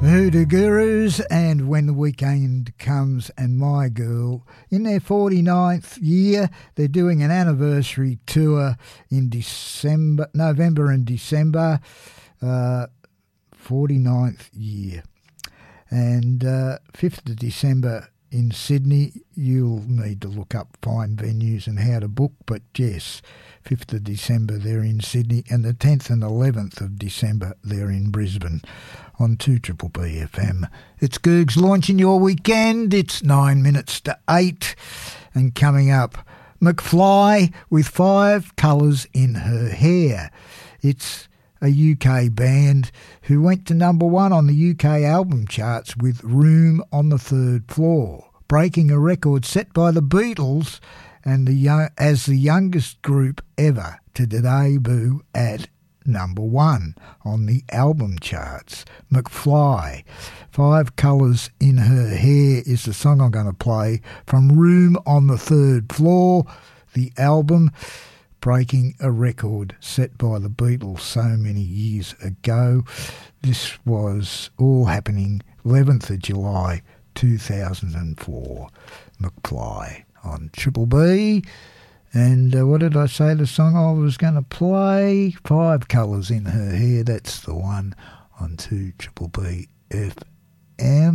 Hoodoo Gurus and When the Weekend Comes and My Girl. In their 49th year, they're doing an anniversary tour in November and December, 49th year. And 5th of December in Sydney. You'll need to look up fine venues and how to book, but yes, 5th of December they're in Sydney, and the 10th and 11th of December they're in Brisbane on 2BBB FM. It's Gergs launching your weekend. It's 9 minutes to 8, and coming up, McFly with 5 Colours in Her Hair. It's a UK band who went to number 1 on the UK album charts with Room on the Third Floor, breaking a record set by the Beatles and as the youngest group ever to debut at number 1 on the album charts. McFly, 5 Colours in Her Hair is the song I'm going to play from Room on the Third Floor, the album, breaking a record set by the Beatles so many years ago. This was all happening 11th of July 2004. McFly on Triple B. And what did I say the song I was going to play? 5 Colours in Her Hair, that's the one on 2BBB FM.